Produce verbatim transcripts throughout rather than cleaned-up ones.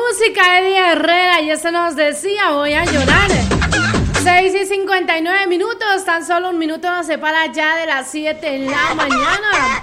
música, Eddie Herrera, y eso nos decía, voy a llorar. seis y cincuenta y nueve minutos, tan solo un minuto nos separa ya de las siete de la mañana.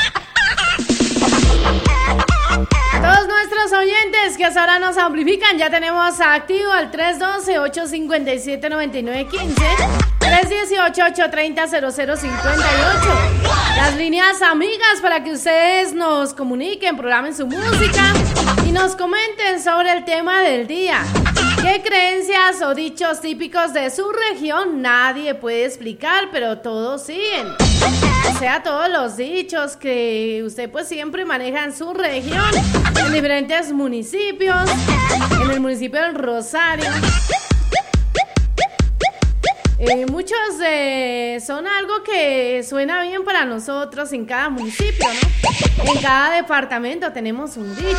Todos nuestros oyentes que hasta ahora nos amplifican, ya tenemos activo al tres uno dos, ocho cinco siete, nueve nueve uno cinco, tres uno ocho, ocho tres cero, cero cero cinco ocho. Las líneas amigas para que ustedes nos comuniquen, programen su música y nos comenten sobre el tema del día. ¿Qué creencias o dichos típicos de su región nadie puede explicar, pero todos siguen? O sea, todos los dichos que usted pues siempre maneja en su región, en diferentes municipios, en el municipio del Rosario. Eh, muchos eh, son algo que suena bien para nosotros en cada municipio, ¿no? En cada departamento tenemos un dicho.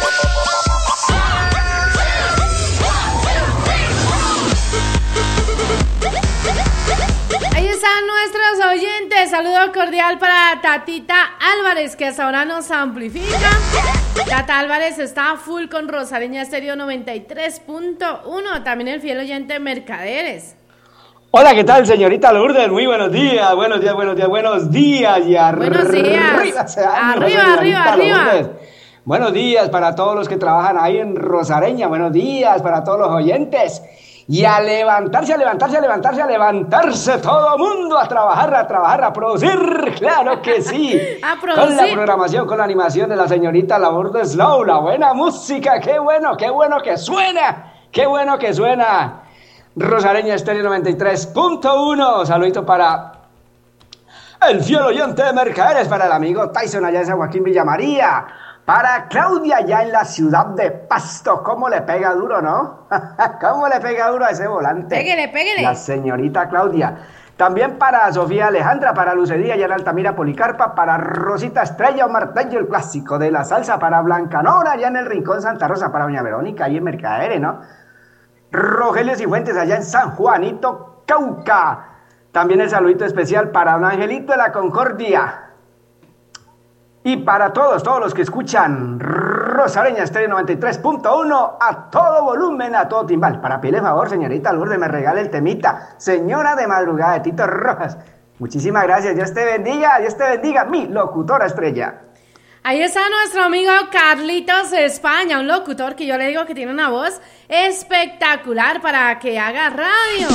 Ahí están nuestros oyentes. Saludo cordial para Tatita Álvarez, que hasta ahora nos amplifica. Tata Álvarez está full con Rosareña Estéreo noventa y tres punto uno. También el fiel oyente Mercaderes. Hola, ¿qué tal, señorita Lourdes? Muy buenos días, buenos días, buenos días, buenos días. Y buenos días. Arriba, arriba, arriba, arriba. Buenos días para todos los que trabajan ahí en Rosareña. Buenos días para todos los oyentes. Y a levantarse, a levantarse, a levantarse, a levantarse todo mundo a trabajar, a trabajar, a producir, claro que sí. A producir. Con la programación, con la animación de la señorita Lourdes Slow, la buena música, qué bueno, qué bueno que suena, qué bueno que suena. Rosareña Estéreo noventa y tres punto uno, saludito para el fiel oyente de Mercaderes, para el amigo Tyson allá en San Joaquín Villamaría, para Claudia allá en la ciudad de Pasto. ¿Cómo le pega duro, no? ¿Cómo le pega duro a ese volante? Pégale, pégale. La señorita Claudia. También para Sofía Alejandra, para Lucería allá en Altamira Policarpa, para Rosita Estrella Omar Tello, el clásico de la salsa, para Blanca Nora allá en el Rincón Santa Rosa, para Doña Verónica ahí en Mercaderes, ¿no? Rogelio Cifuentes allá en San Juanito, Cauca. También el saludito especial para don Angelito de la Concordia. Y para todos, todos los que escuchan Rosareña Estéreo noventa y tres punto uno a todo volumen, a todo timbal. Para pedirle favor, señorita Lourdes, me regale el temita. Señora de madrugada de Tito Rojas. Muchísimas gracias. Dios te bendiga, Dios te bendiga, mi locutora estrella. Ahí está nuestro amigo Carlitos España, un locutor que yo le digo que tiene una voz espectacular para que haga radio.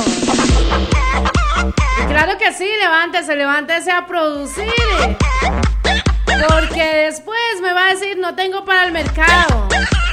Y claro que sí, levántese, levántese a producir. Porque después me va a decir, no tengo para el mercado.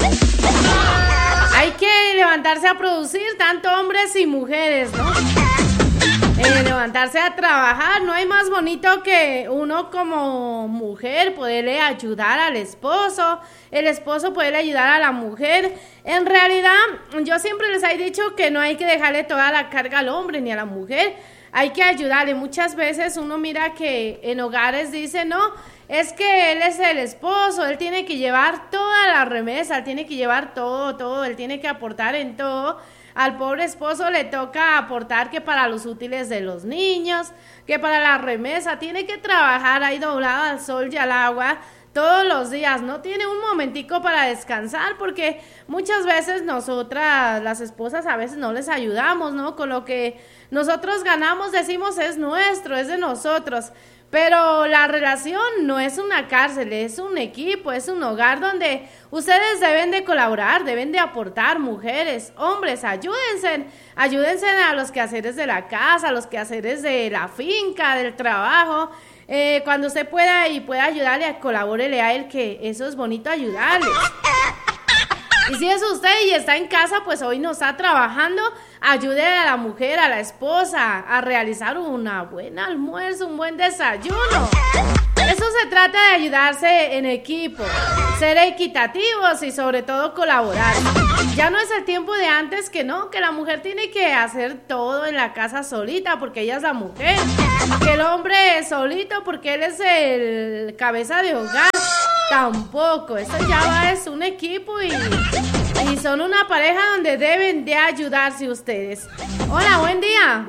Hay que levantarse a producir, tanto hombres y mujeres, ¿no? Eh, levantarse a trabajar. No hay más bonito que uno como mujer poderle ayudar al esposo, el esposo poderle ayudar a la mujer. En realidad, yo siempre les he dicho que no hay que dejarle toda la carga al hombre ni a la mujer. Hay que ayudarle. Muchas veces uno mira que en hogares dice, no, es que él es el esposo, él tiene que llevar toda la remesa, él tiene que llevar todo, todo, él tiene que aportar en todo. Al pobre esposo le toca aportar que para los útiles de los niños, que para la remesa, tiene que trabajar ahí doblado al sol y al agua todos los días, no tiene un momentico para descansar, porque muchas veces nosotras, las esposas, a veces no les ayudamos, ¿no? Con lo que nosotros ganamos, decimos, es nuestro, es de nosotros. Pero la relación no es una cárcel, es un equipo, es un hogar donde ustedes deben de colaborar, deben de aportar, mujeres, hombres, ayúdense, ayúdense a los quehaceres de la casa, a los quehaceres de la finca, del trabajo. Eh, cuando usted pueda y pueda ayudarle, colabórele a él, que eso es bonito, ayudarles. Y si es usted y está en casa, pues hoy no está trabajando, ayude a la mujer, a la esposa, a realizar una buena almuerzo, un buen desayuno. Eso se trata de ayudarse en equipo, ser equitativos y sobre todo colaborar. Ya no es el tiempo de antes que no, que la mujer tiene que hacer todo en la casa solita porque ella es la mujer, que el hombre es solito porque él es el cabeza de hogar. Tampoco, esto ya va, es un equipo y, y son una pareja donde deben de ayudarse ustedes. Hola, buen día.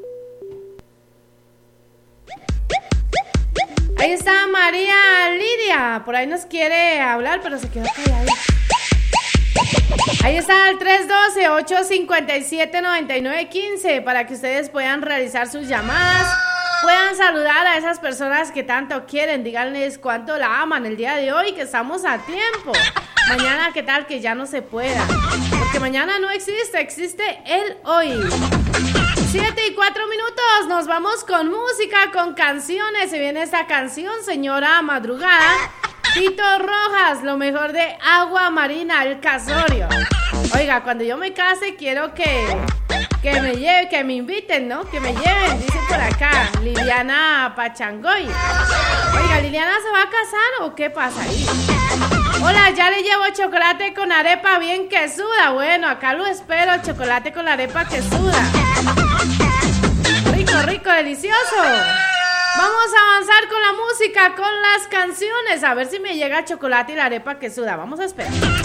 Ahí está María Lidia, por ahí nos quiere hablar, pero se quedó callada. Ahí está el tres uno dos, ocho cinco siete, nueve nueve uno cinco para que ustedes puedan realizar sus llamadas, puedan saludar a esas personas que tanto quieren, díganles cuánto la aman el día de hoy, que estamos a tiempo. Mañana, ¿qué tal que ya no se pueda? Porque mañana no existe, existe el hoy. Siete y cuatro minutos, nos vamos con música, con canciones. Se viene esta canción, Señora Madrugada, Tito Rojas, lo mejor de Agua Marina, El Casorio. Oiga, cuando yo me case quiero que, que me lleve, que me inviten, ¿no? Que me lleven, dice por acá, Liliana Pachangoy. Oiga, ¿Liliana se va a casar o qué pasa ahí? Hola, ya le llevo chocolate con arepa bien que suda. Bueno, acá lo espero, chocolate con arepa que suda. Rico, rico, delicioso. Vamos a avanzar con la música, con las canciones. A ver si me llega chocolate y la arepa que suda. Vamos a esperar.